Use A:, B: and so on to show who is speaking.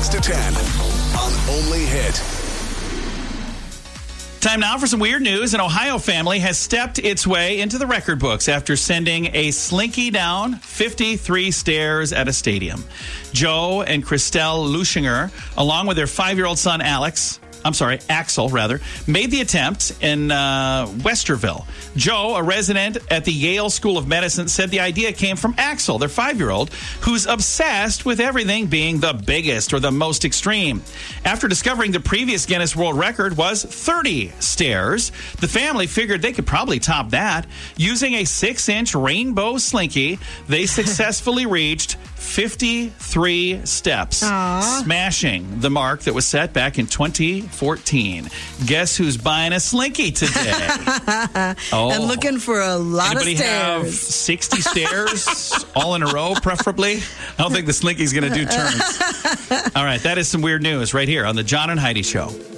A: 6 to 10 on Only Hit.
B: Time now for some weird news. An Ohio family has stepped its way into the record books after sending a slinky down 53 stairs at a stadium. Joe and Christelle Lushinger, along with their 5-year-old son Axel, made the attempt in Westerville. Joe, a resident at the Yale School of Medicine, said the idea came from Axel, their 5-year-old, who's obsessed with everything being the biggest or the most extreme. After discovering the previous Guinness World Record was 30 stairs, the family figured they could probably top that. Using a 6-inch rainbow slinky, they successfully reached 53 steps, smashing the mark that was set back in 2014. Guess who's buying a slinky today?
C: And looking for a lot of stairs.
B: Anybody have 60 stairs all in a row, preferably? I don't think the slinky's going to do turns. All right, that is some weird news right here on the John and Heidi Show.